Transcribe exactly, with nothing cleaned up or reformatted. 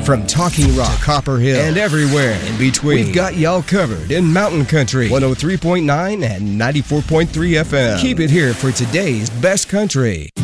From Talking Rock to Copper Hill and everywhere in between, we've got y'all covered in Mountain Country, one oh three point nine and ninety-four point three F M. Keep it here for today's best country.